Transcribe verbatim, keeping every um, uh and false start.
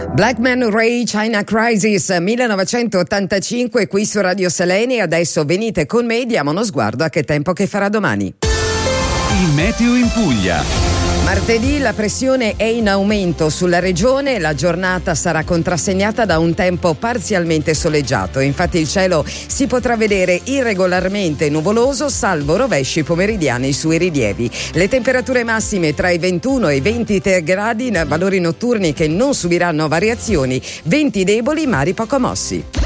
Black Man Ray, China Crisis millenovecentottantacinque, qui su Radio Seleni. Adesso venite con me, diamo uno sguardo a che tempo che farà domani. Il meteo in Puglia. Martedì la pressione è in aumento sulla regione, la giornata sarà contrassegnata da un tempo parzialmente soleggiato, infatti il cielo si potrà vedere irregolarmente nuvoloso salvo rovesci pomeridiani sui rilievi. Le temperature massime tra i ventuno e i ventitré gradi, valori notturni che non subiranno variazioni, venti deboli, mari poco mossi.